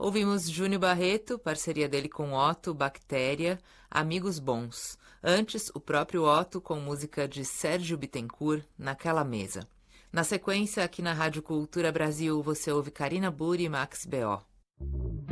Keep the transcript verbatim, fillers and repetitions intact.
Ouvimos Júnior Barreto, parceria dele com Otto, Bactéria, Amigos Bons. Antes, o próprio Otto com música de Sérgio Bittencourt, Naquela Mesa. Na sequência, aqui na Rádio Cultura Brasil, você ouve Karina Buri e Max B O